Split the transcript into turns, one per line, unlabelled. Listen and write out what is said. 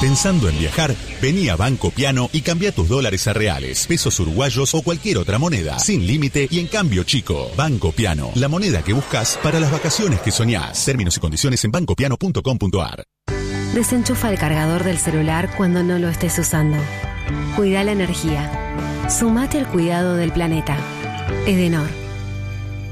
Pensando en viajar, vení a Banco Piano y cambia tus dólares a reales, pesos uruguayos o cualquier otra moneda, sin límite y en cambio chico. Banco Piano, la moneda que buscas para las vacaciones que soñás. Términos y condiciones en bancopiano.com.ar.
Desenchufa el cargador del celular cuando no lo estés usando. Cuida la energía. Sumate al cuidado del planeta. Edenor.